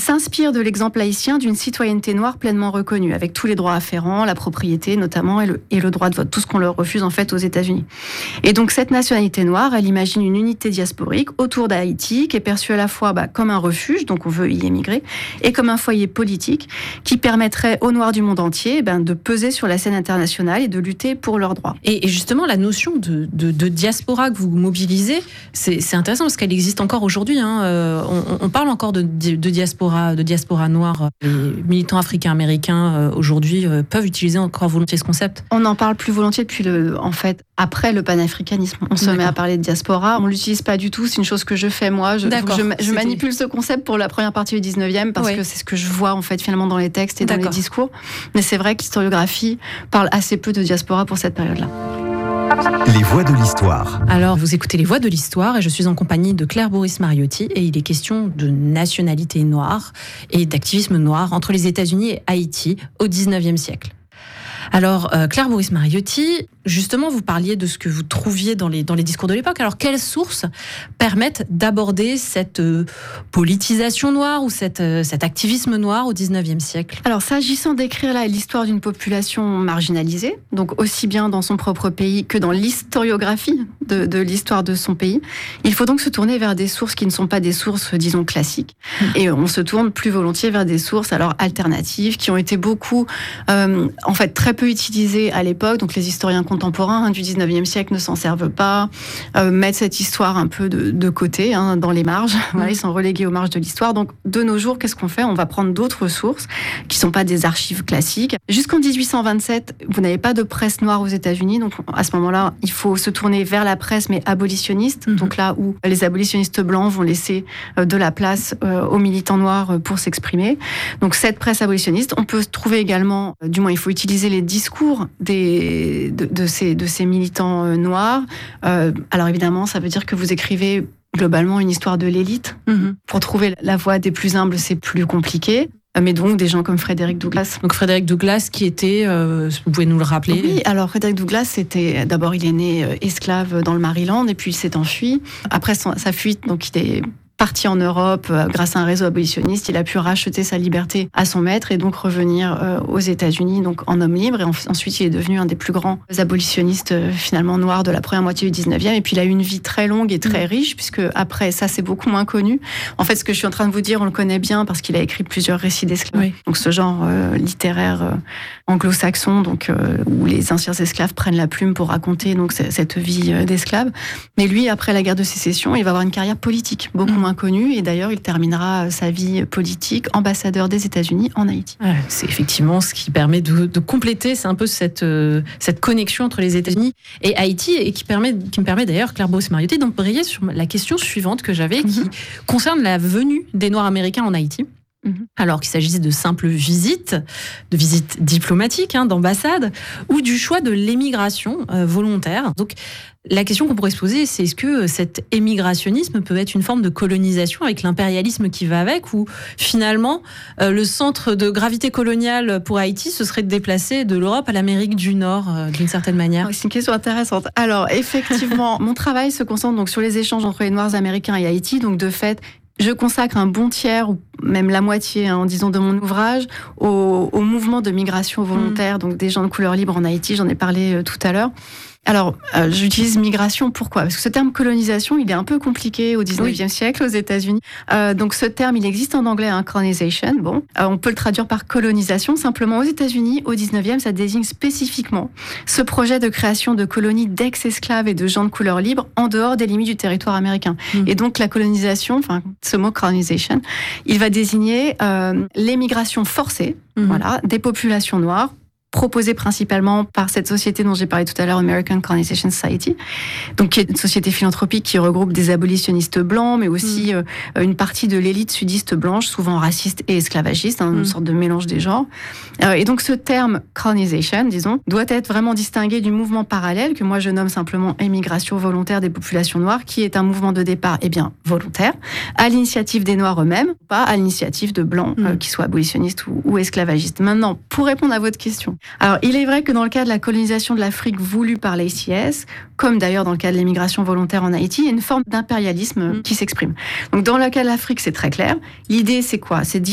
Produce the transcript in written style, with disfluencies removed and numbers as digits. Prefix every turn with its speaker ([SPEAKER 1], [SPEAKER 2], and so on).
[SPEAKER 1] s'inspire de l'exemple haïtien d'une citoyenneté noire pleinement reconnue, avec tous les droits afférents, la propriété notamment et le droit de vote, tout ce qu'on leur refuse en fait aux États-Unis. Et donc cette nationalité noire, elle imagine une unité diasporique autour d'Haïti qui est perçue à la fois comme un refuge, donc on veut y émigrer, et comme un foyer politique qui permettrait aux Noirs du monde entier de peser sur la scène internationale et de lutter pour leurs droits.
[SPEAKER 2] Et justement, la notion de diaspora que vous mobilisez, c'est intéressant parce qu'elle existe encore aujourd'hui. On parle encore de diaspora noire. Les militants africains-américains aujourd'hui peuvent utiliser encore volontiers ce concept.
[SPEAKER 1] On en parle plus volontiers depuis après le panafricanisme. On se met à parler de diaspora. On l'utilise pas du tout. C'est une chose que je fais moi. Je manipule ce concept pour la première partie du 19e parce que c'est ce que je vois en fait finalement dans les textes et dans les discours. Mais c'est vrai que l'historiographie parle assez peu de diaspora pour cette période-là.
[SPEAKER 3] Les voix de l'histoire.
[SPEAKER 2] Alors, vous écoutez Les voix de l'histoire et je suis en compagnie de Claire Boris Mariotti et il est question de nationalité noire et d'activisme noir entre les États-Unis et Haïti au 19e siècle. Alors, Claire Boris Mariotti, justement, vous parliez de ce que vous trouviez dans les discours de l'époque. Alors, quelles sources permettent d'aborder cette politisation noire ou cet activisme noir au 19e siècle ?
[SPEAKER 1] Alors, s'agissant d'écrire là l'histoire d'une population marginalisée, donc aussi bien dans son propre pays que dans l'historiographie de l'histoire de son pays, il faut donc se tourner vers des sources qui ne sont pas des sources, disons, classiques. Et on se tourne plus volontiers vers des sources alors alternatives qui ont été beaucoup, en fait, très peu utilisées à l'époque. Donc, les historiens contemporains du 19e siècle ne s'en servent pas, mettent cette histoire un peu de côté, dans les marges. Voilà, ils sont relégués aux marges de l'histoire. Donc, de nos jours, qu'est-ce qu'on fait ? On va prendre d'autres sources qui ne sont pas des archives classiques. Jusqu'en 1827, vous n'avez pas de presse noire aux États-Unis. Donc, à ce moment-là, il faut se tourner vers la presse, mais abolitionniste. Donc là où les abolitionnistes blancs vont laisser de la place aux militants noirs pour s'exprimer. Donc, cette presse abolitionniste, on peut trouver également, du moins, il faut utiliser les discours de ces militants noirs. Alors évidemment, ça veut dire que vous écrivez globalement une histoire de l'élite. Pour trouver la voix des plus humbles, c'est plus compliqué. Mais donc des gens comme Frédéric Douglass.
[SPEAKER 2] Donc Frédéric Douglass qui était, vous pouvez nous le rappeler ?
[SPEAKER 1] Oui, alors Frédéric Douglass, d'abord il est né esclave dans le Maryland et puis il s'est enfui. Après sa fuite, donc il est parti en Europe grâce à un réseau abolitionniste, il a pu racheter sa liberté à son maître et donc revenir aux États-Unis donc en homme libre. Et ensuite, il est devenu un des plus grands abolitionnistes finalement noirs de la première moitié du 19e. Et puis, il a eu une vie très longue et très riche puisque après, ça, c'est beaucoup moins connu. En fait, ce que je suis en train de vous dire, on le connaît bien parce qu'il a écrit plusieurs récits d'esclaves. Oui. Donc, ce genre littéraire anglo-saxon, donc où les anciens esclaves prennent la plume pour raconter donc cette vie d'esclave. Mais lui, après la guerre de sécession, il va avoir une carrière politique beaucoup moins connu et d'ailleurs il terminera sa vie politique ambassadeur des États-Unis en Haïti.
[SPEAKER 2] C'est effectivement ce qui permet de compléter, c'est un peu cette connexion entre les États-Unis et Haïti et qui me permet d'ailleurs, Claire Boris Mariotti, d'embrayer sur la question suivante que j'avais qui concerne la venue des Noirs américains en Haïti. Alors qu'il s'agisse de simples visites, de visites diplomatiques, d'ambassades, ou du choix de l'émigration volontaire. Donc, la question qu'on pourrait se poser, c'est est-ce que cet émigrationnisme peut être une forme de colonisation avec l'impérialisme qui va avec, ou finalement, le centre de gravité coloniale pour Haïti, ce serait de déplacer de l'Europe à l'Amérique du Nord, d'une certaine manière ?
[SPEAKER 1] C'est une question intéressante. Alors, effectivement, mon travail se concentre donc sur les échanges entre les Noirs américains et Haïti, donc de fait, je consacre un bon tiers, ou même la moitié, disons, de mon ouvrage au mouvement de migration volontaire, donc des gens de couleur libre en Haïti, j'en ai parlé tout à l'heure. Alors, j'utilise migration, pourquoi ? Parce que ce terme colonisation, il est un peu compliqué au 19e siècle aux États-Unis. Donc ce terme, il existe en anglais, colonization. Bon, on peut le traduire par colonisation. Simplement, aux États-Unis, au 19e, ça désigne spécifiquement ce projet de création de colonies d'ex-esclaves et de gens de couleur libre en dehors des limites du territoire américain. Et donc la colonisation, ce mot colonization, il va désigner l'émigration forcée, voilà, des populations noires, proposée principalement par cette société dont j'ai parlé tout à l'heure, American Colonization Society, donc qui est une société philanthropique qui regroupe des abolitionnistes blancs, mais aussi une partie de l'élite sudiste blanche, souvent raciste et esclavagiste, une sorte de mélange des genres. Et donc ce terme colonization, disons, doit être vraiment distingué du mouvement parallèle que moi je nomme simplement émigration volontaire des populations noires, qui est un mouvement de départ volontaire, à l'initiative des Noirs eux-mêmes, pas à l'initiative de blancs, qui soient abolitionnistes ou esclavagistes. Maintenant, pour répondre à votre question, alors, il est vrai que dans le cas de la colonisation de l'Afrique voulue par l'ACS, comme d'ailleurs dans le cas de l'émigration volontaire en Haïti, il y a une forme d'impérialisme qui s'exprime. Donc, dans le cas de l'Afrique, c'est très clair. L'idée, c'est quoi ? C'est